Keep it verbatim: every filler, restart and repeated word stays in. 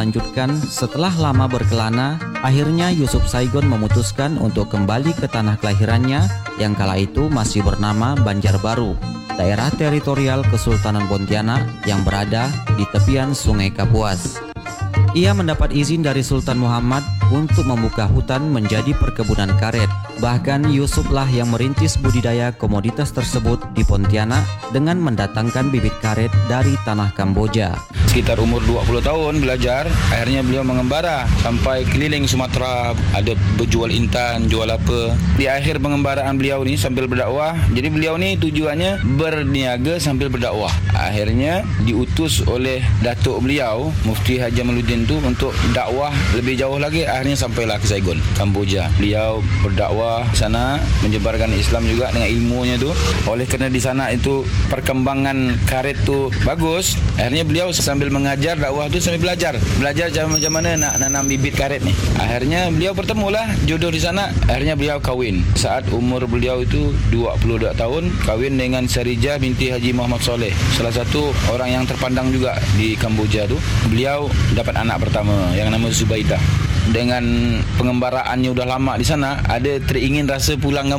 Lanjutkan, setelah lama berkelana, akhirnya Yusuf Saigon memutuskan untuk kembali ke tanah kelahirannya yang kala itu masih bernama Banjarbaru, daerah teritorial Kesultanan Pontianak yang berada di tepian Sungai Kapuas. Ia mendapat izin dari Sultan Muhammad untuk membuka hutan menjadi perkebunan karet. Bahkan Yusuflah yang merintis budidaya komoditas tersebut di Pontianak dengan mendatangkan bibit karet dari tanah Kamboja. Sekitar umur dua puluh tahun belajar, akhirnya beliau mengembara sampai keliling Sumatera, ada berjual intan, jual apa. Di akhir pengembaraan beliau ni sambil berdakwah, jadi beliau ni tujuannya berniaga sambil berdakwah. Akhirnya diutus oleh datuk beliau, Mufti Haji Jamaluddin tu untuk dakwah lebih jauh lagi, akhirnya sampailah ke Saigon, Kamboja. Beliau berdakwah sana, menyebarkan Islam juga dengan ilmunya tu. Oleh kerana di sana itu perkembangan karet tu bagus, akhirnya beliau sambil mengajar dakwah tu sambil belajar belajar macam mana nak nanam bibit karet ni. Akhirnya beliau bertemulah jodoh di sana, akhirnya beliau kahwin. Saat umur beliau itu dua puluh dua tahun, kahwin dengan Sarijah binti Haji Muhammad Soleh, salah satu orang yang terpandang juga di Kamboja tu. Beliau dapat anak pertama yang nama Zubaidah. Dengan pengembaraannya udah lama di sana, ada teringin rasa pulang